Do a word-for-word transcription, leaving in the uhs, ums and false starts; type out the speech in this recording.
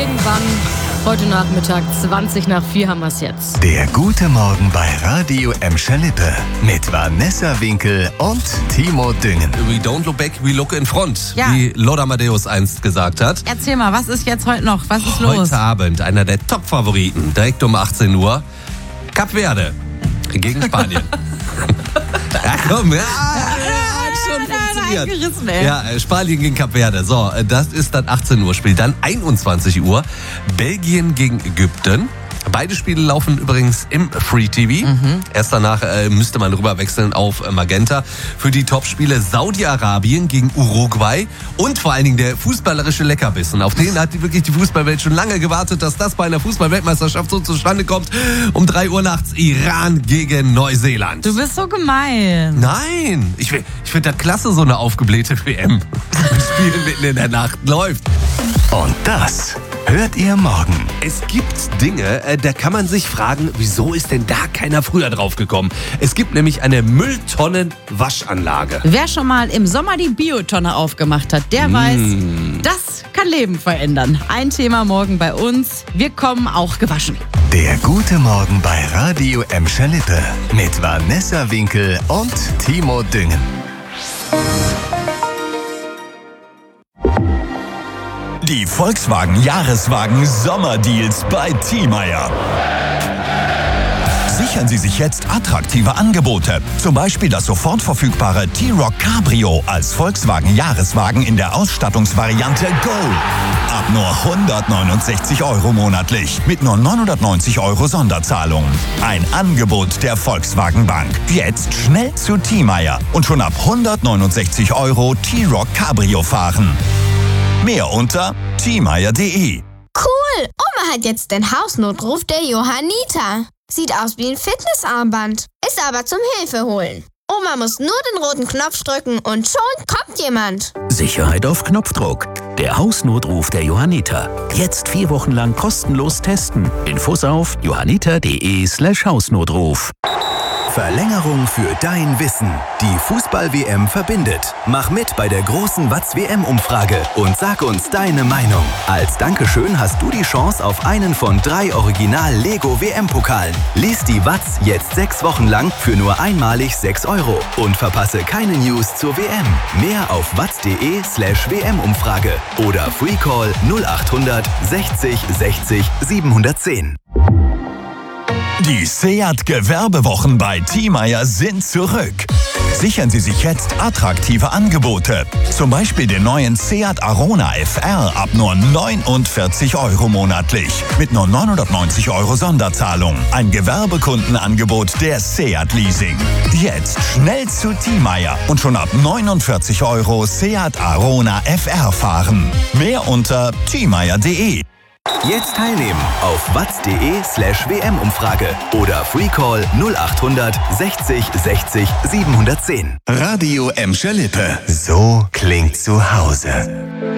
Irgendwann heute Nachmittag, zwanzig nach vier haben wir es jetzt. Der gute Morgen bei Radio Emscher Lippe mit Vanessa Winkel und Timo Düngen. We don't look back, we look in front, Ja. wie Lord Amadeus einst gesagt hat. Erzähl mal, was ist jetzt heute noch? Was ist los? Heute Abend einer der Top-Favoriten, direkt um achtzehn Uhr, Kap Verde gegen Spanien. Ja, komm, ja, ja, hat schon funktioniert. Eingerissen, ey. Ja, äh, Spanien gegen Kap Verde. So, äh, das ist dann achtzehn Uhr Spiel. Dann einundzwanzig Uhr, Belgien gegen Ägypten. Beide Spiele laufen übrigens im Free T V. Mhm. Erst danach äh, müsste man rüberwechseln auf äh, Magenta. Für die Topspiele Saudi-Arabien gegen Uruguay und vor allen Dingen der fußballerische Leckerbissen. Auf den hat die, wirklich die Fußballwelt schon lange gewartet, dass das bei einer Fußballweltmeisterschaft so zustande kommt. Um drei Uhr nachts Iran gegen Neuseeland. Du bist so gemein. Nein, ich, ich finde das klasse, so eine aufgeblähte W M. Das Spiel mitten in der Nacht läuft. Und das hört ihr morgen. Es gibt Dinge, äh, da kann man sich fragen, wieso ist denn da keiner früher drauf gekommen? Es gibt nämlich eine Mülltonnen-Waschanlage. Wer schon mal im Sommer die Biotonne aufgemacht hat, der Mm. weiß, das kann Leben verändern. Ein Thema morgen bei uns. Wir kommen auch gewaschen. Der gute Morgen bei Radio Emscher Lippe mit Vanessa Winkel und Timo Düngen. Die Volkswagen-Jahreswagen-Sommerdeals bei Thiemeyer. Sichern Sie sich jetzt attraktive Angebote. Zum Beispiel das sofort verfügbare T-Roc Cabrio als Volkswagen-Jahreswagen in der Ausstattungsvariante Go. Ab nur hundertneunundsechzig Euro monatlich mit nur neunhundertneunzig Euro Sonderzahlung. Ein Angebot der Volkswagen Bank. Jetzt schnell zu Thiemeyer und schon ab hundertneunundsechzig Euro T-Roc Cabrio fahren. Mehr unter thiemeyer punkt de. Cool! Oma hat jetzt den Hausnotruf der Johanniter. Sieht aus wie ein Fitnessarmband, ist aber zum Hilfeholen. Oma muss nur den roten Knopf drücken und schon kommt jemand. Sicherheit auf Knopfdruck. Der Hausnotruf der Johanniter. Jetzt vier Wochen lang kostenlos testen. Infos auf johanniter punkt de slash Hausnotruf. Verlängerung für dein Wissen. Die Fußball-W M verbindet. Mach mit bei der großen Watz-W M-Umfrage und sag uns deine Meinung. Als Dankeschön hast du die Chance auf einen von drei Original-Lego-W M-Pokalen. Lies die Watz jetzt sechs Wochen lang für nur einmalig sechs Euro und verpasse keine News zur W M. Mehr auf watz.de slash WM-Umfrage oder Freecall null achthundert sechzig sechzig siebenhundertzehn. Die Seat Gewerbewochen bei Thiemeyer sind zurück. Sichern Sie sich jetzt attraktive Angebote. Zum Beispiel den neuen Seat Arona F R ab nur neunundvierzig Euro monatlich. Mit nur neunhundertneunzig Euro Sonderzahlung. Ein Gewerbekundenangebot der Seat Leasing. Jetzt schnell zu Thiemeyer und schon ab neunundvierzig Euro Seat Arona F R fahren. Mehr unter thiemeyer punkt de. Jetzt teilnehmen auf watz.de slash WM-Umfrage oder Freecall null achthundert sechzig sechzig siebenhundertzehn. Radio Emscher Lippe. So klingt zu Hause.